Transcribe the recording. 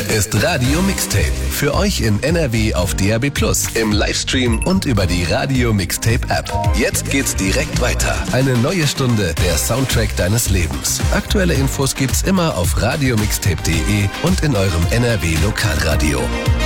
ist Radio Mixtape. Für euch in NRW auf DAB+, im Livestream und über die Radio Mixtape App. Jetzt geht's direkt weiter. Eine neue Stunde, der Soundtrack deines Lebens. Aktuelle Infos gibt's immer auf radiomixtape.de und in eurem NRW Lokalradio.